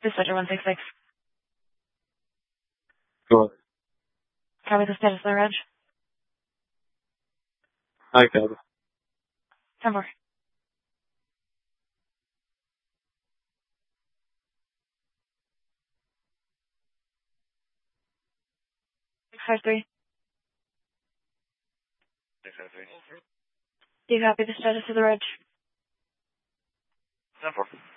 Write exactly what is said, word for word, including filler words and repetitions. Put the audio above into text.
Center one six six. Go ahead. Copy the status of the reg. Hi, Copy. ten four. six five three. six five three. Do you copy the status of the reg? ten four.